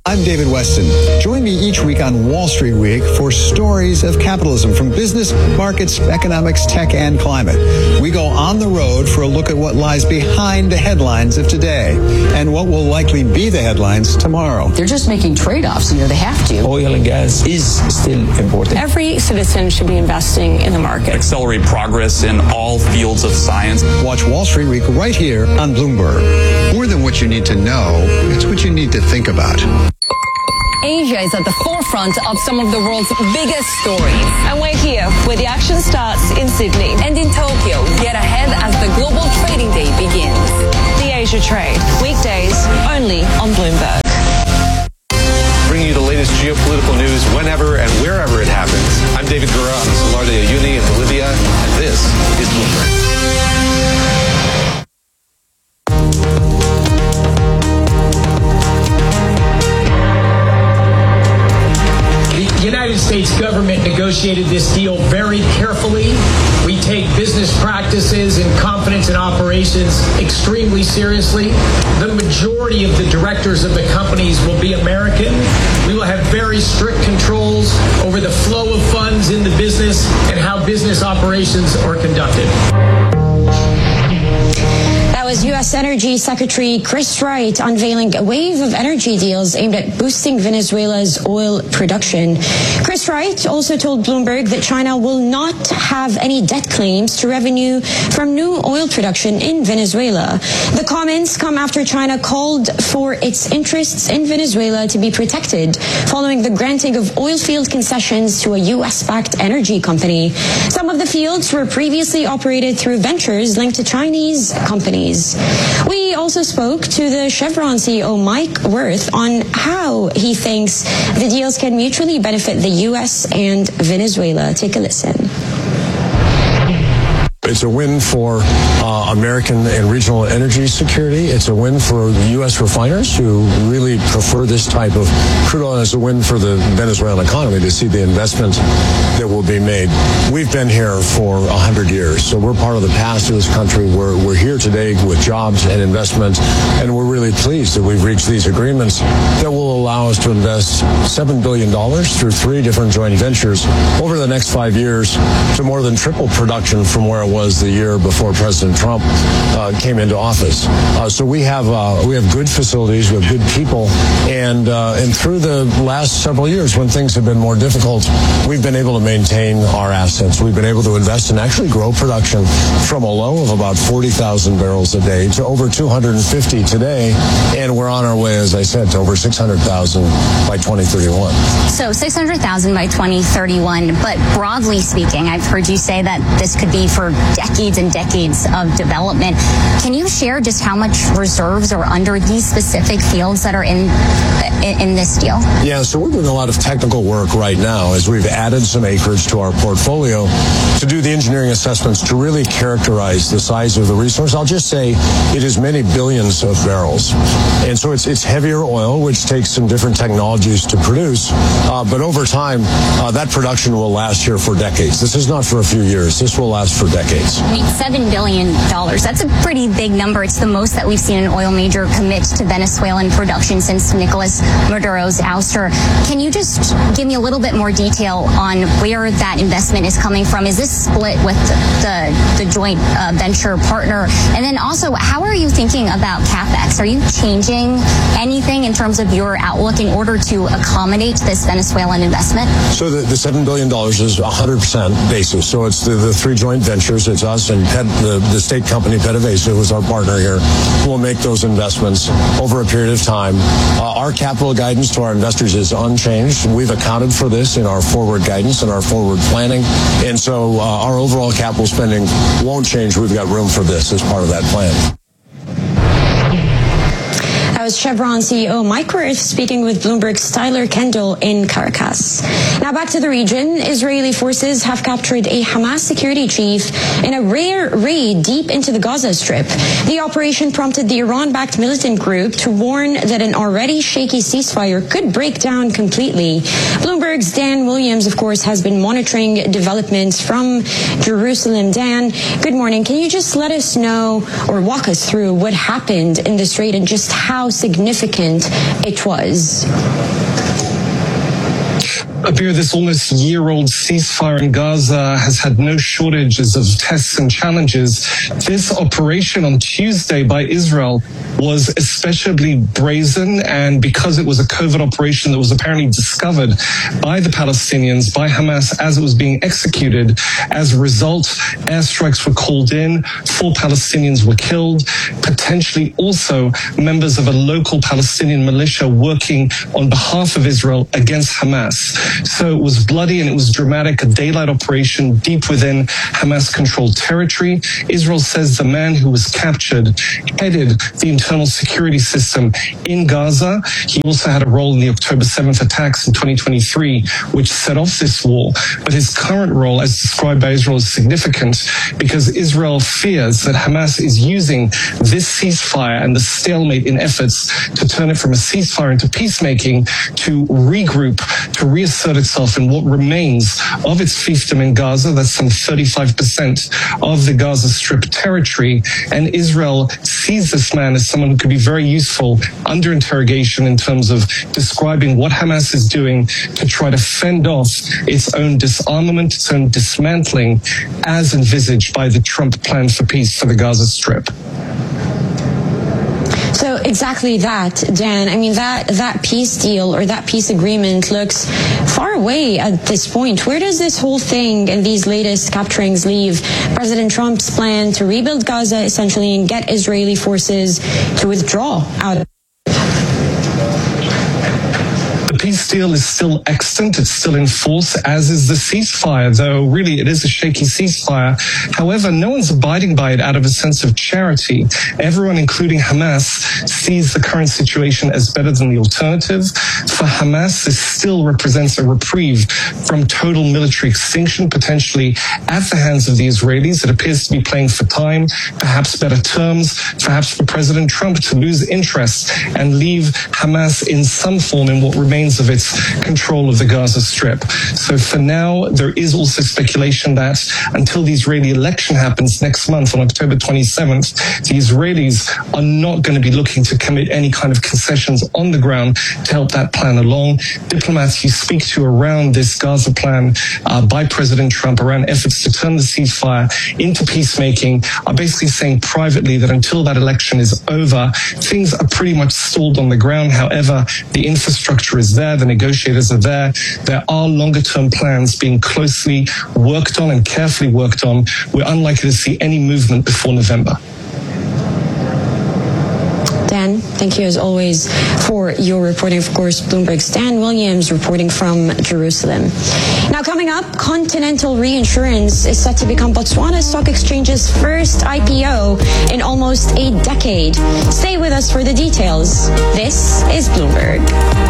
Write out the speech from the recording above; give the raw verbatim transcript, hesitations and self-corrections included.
I'm David Weston. Join me each week on Wall Street Week for stories of capitalism from business, markets, economics, tech, and climate. We go on the road for a look at what lies behind the headlines of today and what will likely be the headlines tomorrow. They're just making trade-offs, you know, they have to. Oil and gas is still important. Every citizen should be investing in the market. Accelerate progress in all fields of science. Watch Wall Street Week right here on Bloomberg. More than what you need to know, it's what you need to think about. Asia is at the forefront of some of the world's biggest stories. And we're here where the action starts in Sydney. And in Tokyo, get ahead as the global trading day begins. The Asia Trade, weekdays only on Bloomberg. Bringing you the latest geopolitical news whenever and wherever it happens. I'm David Gura on the Salar de Uyuni in Bolivia, and this is Bloomberg. The United States government negotiated this deal very carefully. We take business practices and confidence in operations extremely seriously. The majority of the directors of the companies will be American. We will have very strict controls over the flow of funds in the business and how business operations are conducted. That was U S Energy Secretary Chris Wright unveiling a wave of energy deals aimed at boosting Venezuela's oil production. Chris Wright also told Bloomberg that China will not have any debt claims to revenue from new oil production in Venezuela. The comments come after China called for its interests in Venezuela to be protected following the granting of oil field concessions to a U S-backed energy company. Some of the fields were previously operated through ventures linked to Chinese companies. We also spoke to the Chevron C E O Mike Wirth on how he thinks the deals can mutually benefit the U S and Venezuela. Take a listen. It's a win for uh, American and regional energy security. It's a win for the U S refiners who really prefer this type of crude oil. It's a win for the Venezuelan economy to see the investment that will be made. We've been here for one hundred years, so we're part of the past of this country. We're, we're here today with jobs and investment, and we're really pleased that we've reached these agreements that will allow us to invest seven billion dollars through three different joint ventures over the next five years to more than triple production from where it was was the year before President Trump uh, came into office. Uh, so we have uh, we have good facilities, we have good people, and uh, and through the last several years when things have been more difficult, we've been able to maintain our assets. We've been able to invest and actually grow production from a low of about forty thousand barrels a day to over two hundred fifty today, and we're on our way, as I said, to over six hundred thousand by twenty thirty-one. So six hundred thousand by twenty thirty-one, but broadly speaking, I've heard you say that this could be for decades and decades of development. Can you share just how much reserves are under these specific fields that are in, in in this deal? Yeah, so we're doing a lot of technical work right now as we've added some acreage to our portfolio to do the engineering assessments to really characterize the size of the resource. I'll just say it is many billions of barrels. And so it's it's heavier oil, which takes some different technologies to produce. Uh, but over time, uh, that production will last here for decades. This is not for a few years. This will last for decades. I mean, seven billion dollars. That's a pretty big number. It's the most that we've seen an oil major commit to Venezuelan production since Nicolas Maduro's ouster. Can you just give me a little bit more detail on where that investment is coming from? Is this split with the, the joint uh, venture partner? And then also, how are you thinking about CapEx? Are you changing anything in terms of your outlook in order to accommodate this Venezuelan investment? So the, the seven billion dollars is one hundred percent basis. So it's the, the three joint ventures. It's us and Pet, the, the state company PDVSA, who is our partner here, will make those investments over a period of time. Uh, our capital guidance to our investors is unchanged. We've accounted for this in our forward guidance and our forward planning. And so uh, our overall capital spending won't change. We've got room for this as part of that plan. That was Chevron C E O Mike Wirth speaking with Bloomberg's Tyler Kendall in Caracas. Now back to the region. Israeli forces have captured a Hamas security chief in a rare raid deep into the Gaza Strip. The operation prompted the Iran-backed militant group to warn that an already shaky ceasefire could break down completely. Bloomberg's Dan Williams, of course, has been monitoring developments from Jerusalem. Dan, good morning. Can you just let us know or walk us through what happened in this raid and just how significant it was. Abir, this almost year-old ceasefire in Gaza has had no shortages of tests and challenges. This operation on Tuesday by Israel was especially brazen, and because it was a covert operation that was apparently discovered by the Palestinians, by Hamas, as it was being executed. As a result, airstrikes were called in, four Palestinians were killed, potentially also members of a local Palestinian militia working on behalf of Israel against Hamas. So it was bloody and it was dramatic, a daylight operation deep within Hamas-controlled territory. Israel says the man who was captured headed the internal security system in Gaza. He also had a role in the October seventh attacks in twenty twenty-three, which set off this war. But his current role, as described by Israel, is significant because Israel fears that Hamas is using this ceasefire and the stalemate in efforts to turn it from a ceasefire into peacemaking to regroup, to reassert itself in what remains of its fiefdom in Gaza. That's some thirty-five percent of the Gaza Strip territory. And Israel sees this man as someone who could be very useful under interrogation in terms of describing what Hamas is doing to try to fend off its own disarmament, its own dismantling, as envisaged by the Trump plan for peace for the Gaza Strip. So exactly that, Dan. I mean, that, that peace deal or that peace agreement looks far away at this point. Where does this whole thing and these latest capturings leave President Trump's plan to rebuild Gaza essentially and get Israeli forces to withdraw out of The peace deal is still extant. It's still in force, as is the ceasefire, though really it is a shaky ceasefire. However, no one's abiding by it out of a sense of charity. Everyone, including Hamas, sees the current situation as better than the alternative. For Hamas, this still represents a reprieve from total military extinction, potentially at the hands of the Israelis. It appears to be playing for time, perhaps better terms, perhaps for President Trump to lose interest and leave Hamas in some form in what remains of its control of the Gaza Strip. So for now, there is also speculation that until the Israeli election happens next month on October twenty-seventh, the Israelis are not going to be looking to commit any kind of concessions on the ground to help that plan along. Diplomats you speak to around this Gaza plan uh, by President Trump, around efforts to turn the ceasefire into peacemaking, are basically saying privately that until that election is over, things are pretty much stalled on the ground. However, the infrastructure is there, the negotiators are there. There are longer term plans being closely worked on and carefully worked on. We're unlikely to see any movement before November. Dan, thank you as always for your reporting. Of course, Bloomberg's Dan Williams reporting from Jerusalem. Now coming up, Continental Reinsurance is set to become Botswana Stock Exchange's first I P O in almost a decade. Stay with us for the details. This is Bloomberg.